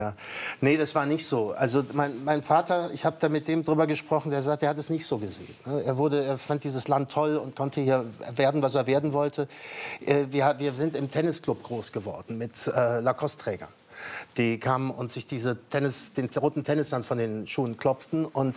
Ja. Nee, das war nicht so. Also mein Vater, ich habe da mit dem drüber gesprochen, der sagt, er hat es nicht so gesehen. Er fand dieses Land toll und konnte hier werden, was er werden wollte. Wir sind im Tennisclub groß geworden mit Lacoste-Trägern. Die kamen und sich den roten Tennissand von den Schuhen klopften und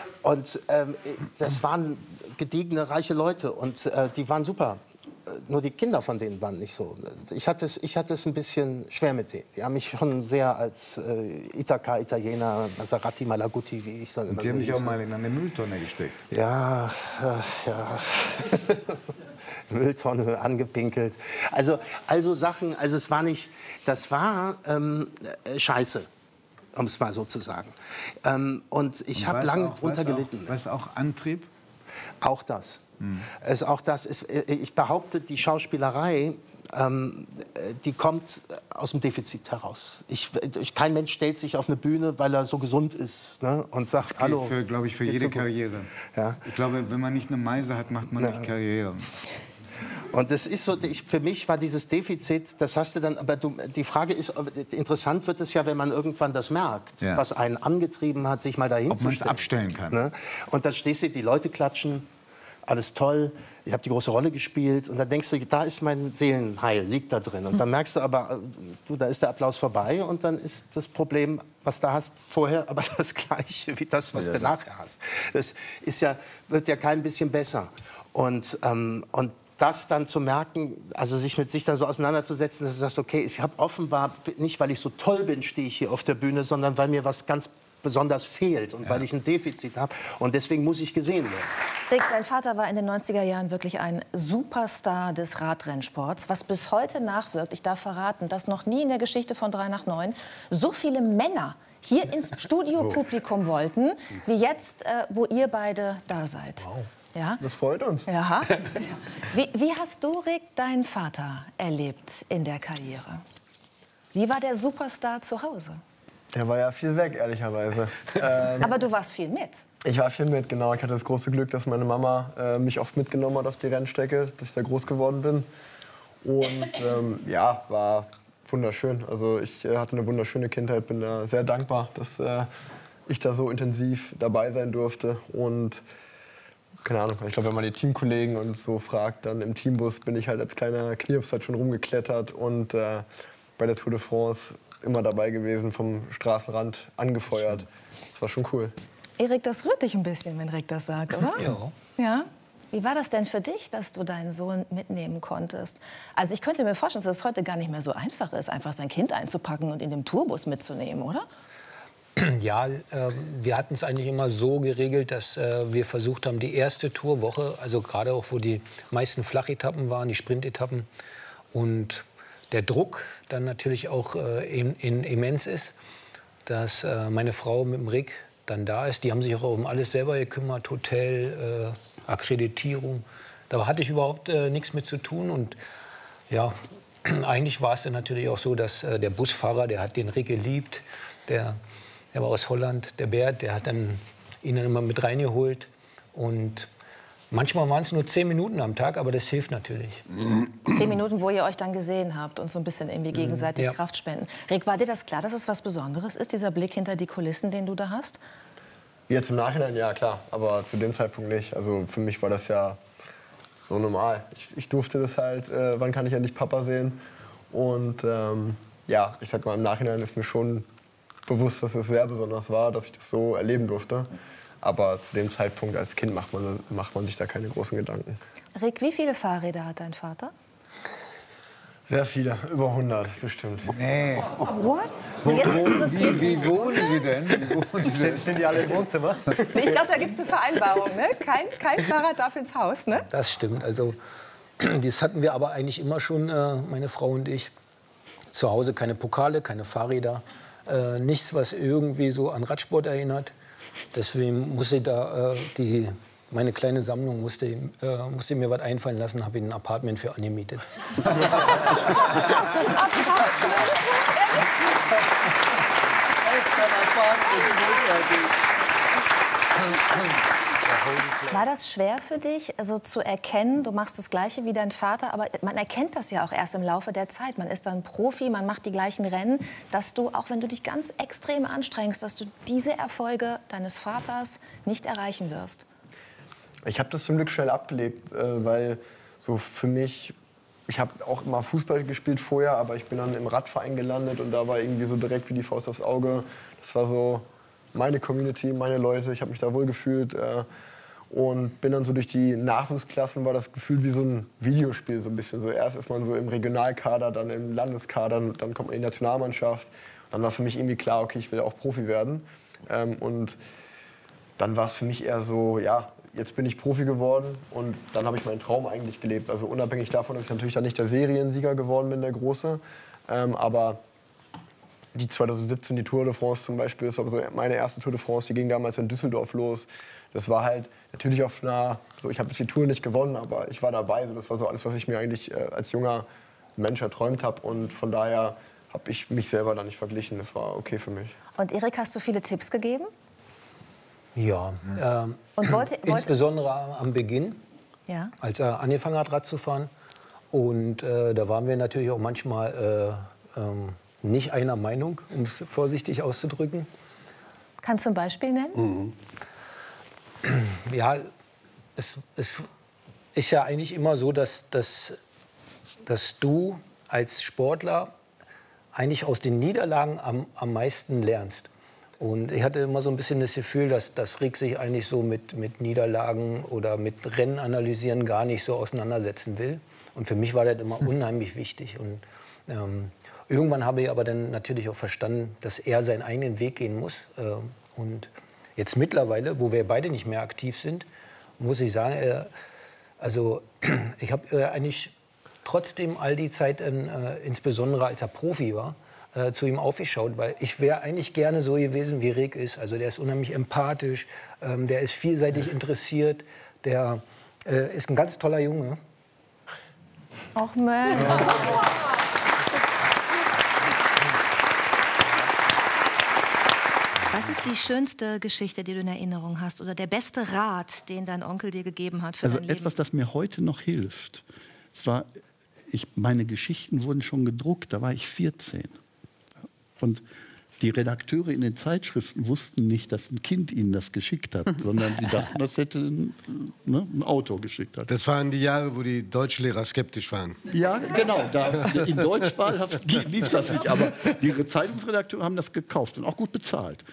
das waren gediegene, reiche Leute und die waren super. Nur die Kinder von denen waren nicht so. Ich hatte es ein bisschen schwer mit denen. Die haben mich schon sehr als Italiener, Maserati, Malaguti, wie ich dann immer so. Die haben dich auch mal in eine Mülltonne gesteckt. Ja, ja. Mülltonne angepinkelt. Also Sachen, also es war nicht, das war scheiße, um es mal so zu sagen. Und ich habe lange drunter gelitten. Was auch Antrieb? Auch das. Ich behaupte, die Schauspielerei, die kommt aus dem Defizit heraus. Kein Mensch stellt sich auf eine Bühne, weil er so gesund ist, ne, und sagt, das hallo. Das glaube ich, für jede Karriere. Ja. Ich glaube, wenn man nicht eine Meise hat, macht man nicht Karriere. Und das ist so, für mich war dieses Defizit, das hast du dann, aber die Frage ist, interessant wird es ja, wenn man irgendwann das merkt, was einen angetrieben hat, sich mal dahin zu stellen. Ob man es abstellen kann. Ne? Und dann stehst du, die Leute klatschen, alles toll, ich habe die große Rolle gespielt und dann denkst du, da ist mein Seelenheil, liegt da drin. Und dann merkst du aber, da ist der Applaus vorbei und dann ist das Problem, was du hast vorher, aber das Gleiche wie das, was du nachher hast. Das wird ja kein bisschen besser. Und das dann zu merken, also sich mit sich dann so auseinanderzusetzen, dass du sagst, okay, ich habe offenbar, nicht weil ich so toll bin, stehe ich hier auf der Bühne, sondern weil mir was ganz besonders fehlt und weil ich ein Defizit habe und deswegen muss ich gesehen werden. Rick, dein Vater war in den 90er Jahren wirklich ein Superstar des Radrennsports, was bis heute nachwirkt. Ich darf verraten, dass noch nie in der Geschichte von 3 nach 9 so viele Männer hier ins Studiopublikum wollten, wie jetzt, wo ihr beide da seid. Wow. Ja? Das freut uns. Ja. Wie hast du, Rick, deinen Vater erlebt in der Karriere? Wie war der Superstar zu Hause? Der war ja viel weg, ehrlicherweise. Aber du warst viel mit. Ich war viel mit, genau. Ich hatte das große Glück, dass meine Mama mich oft mitgenommen hat auf die Rennstrecke, dass ich da groß geworden bin. Und ja, war wunderschön. Also ich hatte eine wunderschöne Kindheit, bin da sehr dankbar, dass ich da so intensiv dabei sein durfte. Und keine Ahnung, ich glaube, wenn man die Teamkollegen und so fragt, dann im Teambus bin ich halt als kleiner Knirps halt schon rumgeklettert und bei der Tour de France immer dabei gewesen, vom Straßenrand angefeuert. Das war schon cool. Erik, das rührt dich ein bisschen, wenn Rick das sagt, oder? Ja. Ja? Wie war das denn für dich, dass du deinen Sohn mitnehmen konntest? Also ich könnte mir vorstellen, dass es heute gar nicht mehr so einfach ist, einfach sein Kind einzupacken und in dem Tourbus mitzunehmen, oder? Ja, wir hatten es eigentlich immer so geregelt, dass wir versucht haben, die erste Tourwoche, also gerade auch, wo die meisten Flachetappen waren, die Sprintetappen und der Druck dann natürlich auch immens ist, dass meine Frau mit dem Rick dann da ist. Die haben sich auch um alles selber gekümmert, Hotel, Akkreditierung. Da hatte ich überhaupt nichts mit zu tun. Und ja, eigentlich war es dann natürlich auch so, dass der Busfahrer, der hat den Rick geliebt, der war aus Holland, der Bert, der hat ihn dann immer mit reingeholt. Und manchmal waren es nur 10 Minuten am Tag, aber das hilft natürlich. 10 Minuten, wo ihr euch dann gesehen habt und so ein bisschen irgendwie gegenseitig Kraft spenden. Rick, war dir das klar, dass es was Besonderes ist, dieser Blick hinter die Kulissen, den du da hast? Jetzt im Nachhinein, ja klar, aber zu dem Zeitpunkt nicht. Also für mich war das ja so normal. Ich durfte das halt, wann kann ich endlich Papa sehen? Und ja, ich sag mal, im Nachhinein ist mir schon bewusst, dass es sehr besonders war, dass ich das so erleben durfte. Aber zu dem Zeitpunkt als Kind macht man sich da keine großen Gedanken. Rick, wie viele Fahrräder hat dein Vater? Sehr viele, über 100 bestimmt. Nee. What? Wie wohnen Sie denn? Stehen die alle im Wohnzimmer? Ich glaube, da gibt es eine Vereinbarung. Ne? Kein Fahrrad darf ins Haus. Ne? Das stimmt. Also, das hatten wir aber eigentlich immer schon, meine Frau und ich. Zu Hause keine Pokale, keine Fahrräder. Nichts, was irgendwie so an Radsport erinnert. Deswegen musste da meine kleine Sammlung musste mir was einfallen lassen, habe ein Apartment für angemietet. War das schwer für dich, also zu erkennen, du machst das Gleiche wie dein Vater, aber man erkennt das ja auch erst im Laufe der Zeit. Man ist dann Profi, man macht die gleichen Rennen, dass du, auch wenn du dich ganz extrem anstrengst, dass du diese Erfolge deines Vaters nicht erreichen wirst? Ich habe das zum Glück schnell abgelebt, weil so für mich, ich habe auch immer Fußball gespielt vorher, aber ich bin dann im Radverein gelandet und da war irgendwie so direkt wie die Faust aufs Auge. Das war so meine Community, meine Leute, ich habe mich da wohl gefühlt. Und bin dann so durch die Nachwuchsklassen, war das Gefühl wie so ein Videospiel so ein bisschen. So erst ist man so im Regionalkader, dann im Landeskader, dann kommt man in die Nationalmannschaft. Dann war für mich irgendwie klar, okay, ich will auch Profi werden. Und dann war es für mich eher so, ja, jetzt bin ich Profi geworden und dann habe ich meinen Traum eigentlich gelebt. Also unabhängig davon, dass ich natürlich dann nicht der Seriensieger geworden bin, der Große. Aber die 2017, die Tour de France zum Beispiel, das war so meine erste Tour de France, die ging damals in Düsseldorf los. Das war halt natürlich auf einer, so ich habe die Tour nicht gewonnen, aber ich war dabei. So, das war so alles, was ich mir eigentlich als junger Mensch erträumt habe. Und von daher habe ich mich selber da nicht verglichen. Das war okay für mich. Und Erik, hast du viele Tipps gegeben? Ja, Und insbesondere am Beginn, ja, als er angefangen hat, Rad zu fahren. Und da waren wir natürlich auch manchmal nicht einer Meinung, um es vorsichtig auszudrücken. Kannst du ein Beispiel nennen? Ja, es ist ja eigentlich immer so, dass du als Sportler eigentlich aus den Niederlagen am meisten lernst. Und ich hatte immer so ein bisschen das Gefühl, dass Rick sich eigentlich so mit Niederlagen oder mit Rennen analysieren gar nicht so auseinandersetzen will. Und für mich war das immer unheimlich wichtig. Und irgendwann habe ich aber dann natürlich auch verstanden, dass er seinen eigenen Weg gehen muss. Und jetzt mittlerweile, wo wir beide nicht mehr aktiv sind, muss ich sagen, also ich habe eigentlich trotzdem all die Zeit, insbesondere als er Profi war, zu ihm aufgeschaut, weil ich wäre eigentlich gerne so gewesen, wie Rick ist. Also der ist unheimlich empathisch, der ist vielseitig interessiert, der ist ein ganz toller Junge. Ach Mensch. Was ist die schönste Geschichte, die du in Erinnerung hast? Oder der beste Rat, den dein Onkel dir gegeben hat für dein Leben? Etwas, das mir heute noch hilft. Es war, meine Geschichten wurden schon gedruckt, da war ich 14. Und die Redakteure in den Zeitschriften wussten nicht, dass ein Kind ihnen das geschickt hat, sondern die dachten, das hätte ein Autor geschickt. Das waren die Jahre, wo die Deutschlehrer skeptisch waren. Ja, genau. In Deutsch lief das nicht, aber die Zeitungsredakteure haben das gekauft und auch gut bezahlt.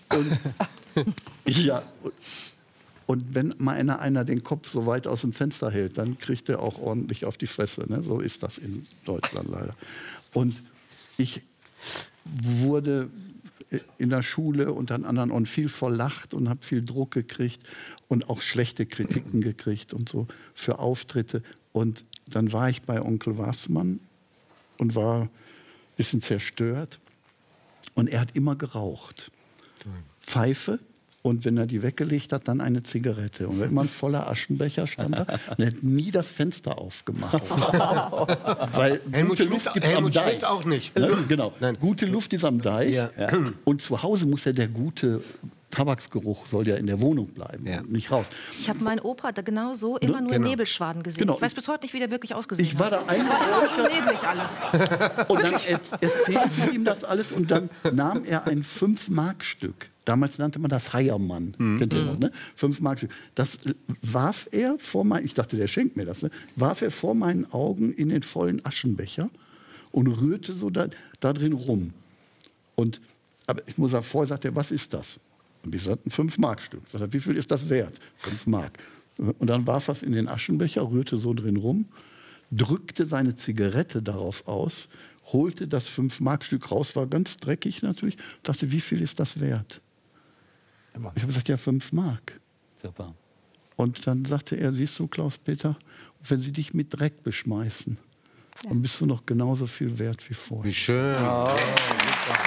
Und wenn mal einer den Kopf so weit aus dem Fenster hält, dann kriegt er auch ordentlich auf die Fresse. Ne? So ist das in Deutschland leider. Und ich wurde in der Schule und an anderen Orten viel verlacht und habe viel Druck gekriegt und auch schlechte Kritiken gekriegt und so für Auftritte. Und dann war ich bei Onkel Wafsmann und war ein bisschen zerstört. Und er hat immer geraucht. Pfeife. Und wenn er die weggelegt hat, dann eine Zigarette. Und wenn immer ein voller Aschenbecher stand da, und er hat nie das Fenster aufgemacht. Weil gute Luft gibt es am Deich. Auch nicht. Ne? Genau. Nein. Gute Luft ist am Deich. Ja. Und zu Hause muss ja der gute Tabaksgeruch soll ja in der Wohnung bleiben und nicht raus. Ich habe meinen Opa da genau so immer nur in Nebelschwaden gesehen. Genau. Ich weiß bis heute nicht, wie der wirklich ausgesehen hat. Ich war da so neblig alles. Und dann erzählte ich ihm das alles und dann nahm er ein 5-Mark-Stück. Damals nannte man das Heiermann. Kennt ihr noch, ne? 5-Mark-Stück. Das warf er vor meinen, ich dachte, der schenkt mir das, ne? Warf er vor meinen Augen in den vollen Aschenbecher und rührte so da drin rum. Aber ich muss sagen, vorher sagte er, was ist das? Und ich sagte, ein 5-Mark-Stück. Sagt er, wie viel ist das wert? 5 Mark. Und dann warf er es in den Aschenbecher, rührte so drin rum, drückte seine Zigarette darauf aus, holte das 5-Mark-Stück raus, war ganz dreckig natürlich, dachte, wie viel ist das wert? Ich habe gesagt, ja, 5 Mark. Super. Und dann sagte er, siehst du, Klaus-Peter, wenn sie dich mit Dreck beschmeißen, dann bist du noch genauso viel wert wie vorher. Wie schön. Oh, super.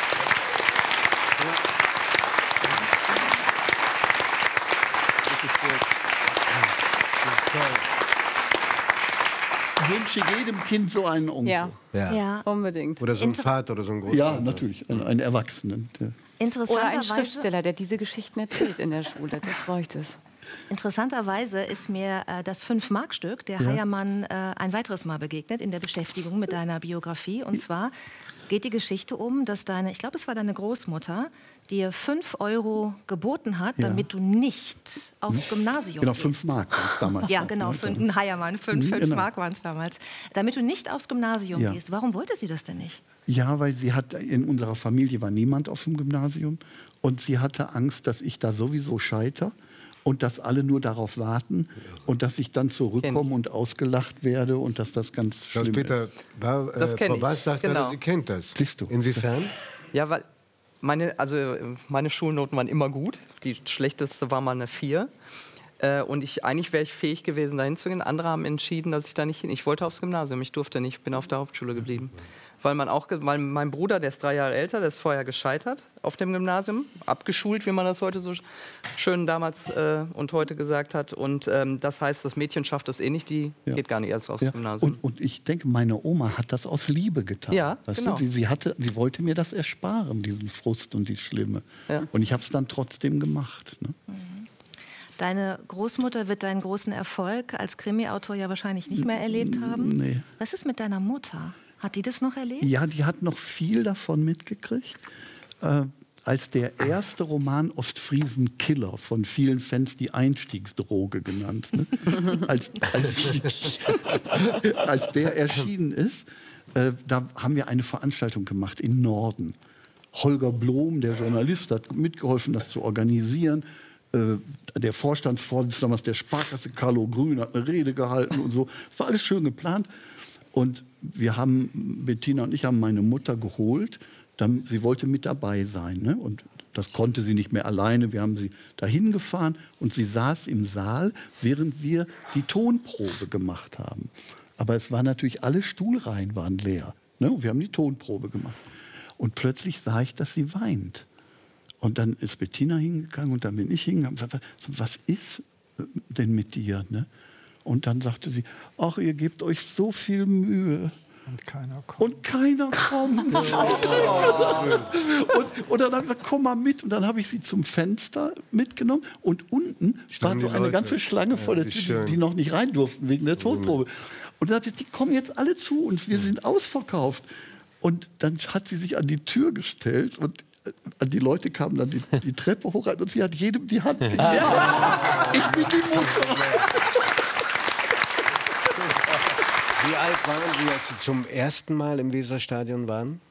Ich wünsche jedem Kind so einen Onkel. Ja, unbedingt. Oder so einen Vater oder so einen Großvater. Ja, natürlich, einen Erwachsenen. Oder ein Schriftsteller, der diese Geschichten erzählt in der Schule. Das bräuchte es. Interessanterweise ist mir das 5-Mark-Stück der Heiermann ein weiteres Mal begegnet in der Beschäftigung mit deiner Biografie. Und zwar geht die Geschichte um, dass ich glaube, es war deine Großmutter, dir 5 € geboten hat, damit du nicht aufs Gymnasium Genau, gehst. 5 Mark war es damals. Ja, genau, ein Heiermann, 5 genau. Mark waren es damals. Damit du nicht aufs Gymnasium gehst. Warum wollte sie das denn nicht? Ja, weil in unserer Familie war niemand auf dem Gymnasium und sie hatte Angst, dass ich da sowieso scheitere und dass alle nur darauf warten und dass ich dann zurückkomme und ausgelacht werde und dass das ganz schlimm Später ist. Frau Bass sagt ja, sie kennt das. Siehst du. Inwiefern? Ja, weil meine Schulnoten waren immer gut. Die schlechteste war mal eine 4. Und eigentlich wäre ich fähig gewesen, da hinzugehen. Andere haben entschieden, dass ich da nicht hin. Ich wollte aufs Gymnasium, ich durfte nicht, bin auf der Hauptschule geblieben. Weil mein Bruder, der ist 3 Jahre älter, der ist vorher gescheitert auf dem Gymnasium, abgeschult, wie man das heute so schön damals und heute gesagt hat. Und das heißt, das Mädchen schafft das eh nicht, die geht gar nicht erst aufs Gymnasium. Und ich denke, meine Oma hat das aus Liebe getan. Ja, weißt genau. du? Sie wollte mir das ersparen, diesen Frust und die Schlimme. Ja. Und ich habe es dann trotzdem gemacht. Ne? Deine Großmutter wird deinen großen Erfolg als Krimi-Autor ja wahrscheinlich nicht mehr erlebt haben. Nee. Was ist mit deiner Mutter? Hat die das noch erlebt? Ja, die hat noch viel davon mitgekriegt. Als der erste Roman Ostfriesen Killer, von vielen Fans die Einstiegsdroge genannt, ne? als der erschienen ist, da haben wir eine Veranstaltung gemacht in Norden. Holger Blom, der Journalist, hat mitgeholfen, das zu organisieren. Der Vorstandsvorsitzende damals der Sparkasse, Carlo Grün, hat eine Rede gehalten und so. Das war alles schön geplant. Und Bettina und ich haben meine Mutter geholt. Sie wollte mit dabei sein. Ne? Und das konnte sie nicht mehr alleine. Wir haben sie dahin gefahren und sie saß im Saal, während wir die Tonprobe gemacht haben. Aber es war natürlich, alle Stuhlreihen waren leer. Ne? Und wir haben die Tonprobe gemacht. Und plötzlich sah ich, dass sie weint. Und dann ist Bettina hingegangen und dann bin ich hingegangen und gesagt, was ist denn mit dir? Ne? Und dann sagte sie, ach, ihr gebt euch so viel Mühe. Und keiner kommt. Und keiner kommt. Und dann habe ich gesagt, komm mal mit. Und dann habe ich sie zum Fenster mitgenommen. Und unten war so eine ganze Schlange vor der Tür, die noch nicht rein durften wegen der Tonprobe. Und dann habe ich gesagt, die kommen jetzt alle zu uns, wir sind ausverkauft. Und dann hat sie sich an die Tür gestellt und die Leute kamen dann die Treppe hoch und sie hat jedem die Hand gegeben. Ich bin die Mutter. Wie alt waren Sie, als Sie zum ersten Mal im Weserstadion waren?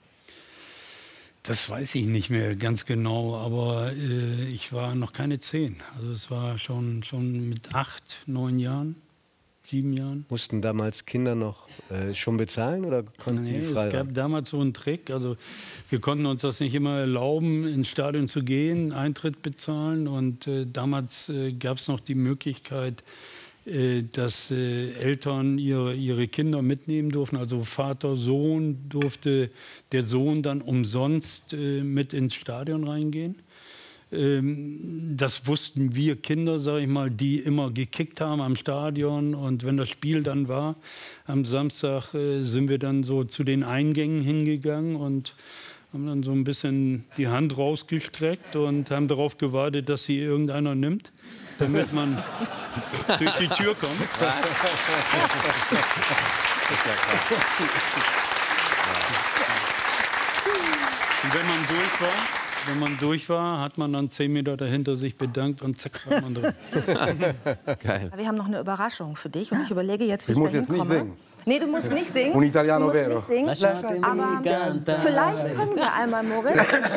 Das weiß ich nicht mehr ganz genau, aber ich war noch keine 10. Also es war schon mit 8, 9 Jahren, 7 Jahren. Mussten damals Kinder noch schon bezahlen oder konnten die frei? Es gab damals so einen Trick. Also wir konnten uns das nicht immer erlauben, ins Stadion zu gehen, Eintritt bezahlen. Und damals gab es noch die Möglichkeit, dass Eltern ihre Kinder mitnehmen durften. Also Vater, Sohn, durfte der Sohn dann umsonst mit ins Stadion reingehen. Das wussten wir Kinder, sag ich mal, die immer gekickt haben am Stadion. Und wenn das Spiel dann war, am Samstag sind wir dann so zu den Eingängen hingegangen und haben dann so ein bisschen die Hand rausgestreckt und haben darauf gewartet, dass sie irgendeiner nimmt, damit man durch die Tür kommt. Und wenn man durch war, hat man dann 10 Meter dahinter sich bedankt und zack, war man drin. Geil. Wir haben noch eine Überraschung für dich und ich überlege jetzt, wie ich muss jetzt nicht singen. Nee, du musst nicht singen. Un italiano du musst vero. Nicht singen, aber vielleicht können wir einmal, Moritz.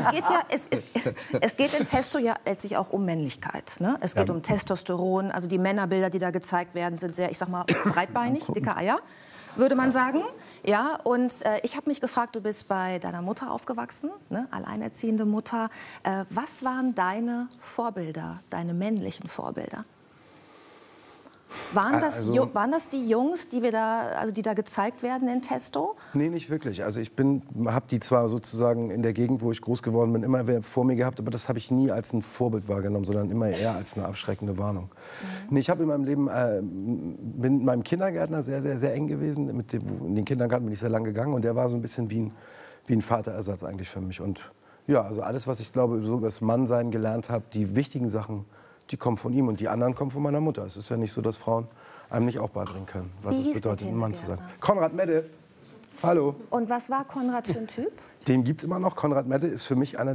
Es geht in Testo ja letztlich auch um Männlichkeit. Ne? Es geht um Testosteron. Also die Männerbilder, die da gezeigt werden, sind sehr, ich sag mal, breitbeinig, dicke Eier, würde man sagen. Ja, und ich habe mich gefragt, du bist bei deiner Mutter aufgewachsen, ne? Alleinerziehende Mutter. Was waren deine Vorbilder, deine männlichen Vorbilder? Waren das die Jungs, die da gezeigt werden in Testo? Nee, nicht wirklich. Also ich habe die zwar sozusagen in der Gegend, wo ich groß geworden bin, immer wer vor mir gehabt, aber das habe ich nie als ein Vorbild wahrgenommen, sondern immer eher als eine abschreckende Warnung. Nee, ich habe in meinem Leben bin mit meinem Kindergärtner sehr, sehr, sehr eng gewesen. In den Kindergarten bin ich sehr lang gegangen und der war so ein bisschen wie ein Vaterersatz eigentlich für mich. Und ja, also alles, was ich glaube, so über das Mannsein gelernt habe, die wichtigen Sachen, die kommen von ihm und die anderen kommen von meiner Mutter. Es ist ja nicht so, dass Frauen einem nicht auch beibringen können, was es bedeutet, ein Mann zu sein. Konrad Mette, hallo. Und was war Konrad für ein Typ? Den gibt es immer noch. Konrad Mette ist für mich einer